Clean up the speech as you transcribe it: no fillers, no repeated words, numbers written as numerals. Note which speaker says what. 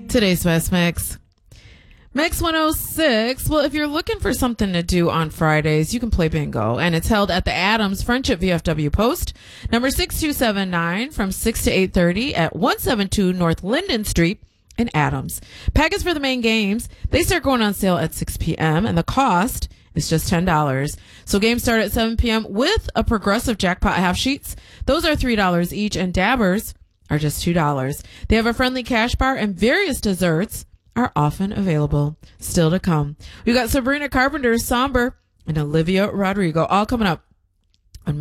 Speaker 1: Today's Best Mix. Mix 106. Well, if you're looking for something to do on Fridays, you can play bingo. And it's held at the Adams Friendship VFW Post, number 6279, from 6 to 8:30 at 172 North Linden Street in Adams. Packets for the main games, they start going on sale at 6 p.m. and the cost is just $10. So games start at 7 p.m. with a progressive jackpot half sheets. Those are $3 each, and dabbers are just $2. They have a friendly cash bar, and various desserts are often available. Still to come, we got Sabrina Carpenter's Somber and Olivia Rodrigo all coming up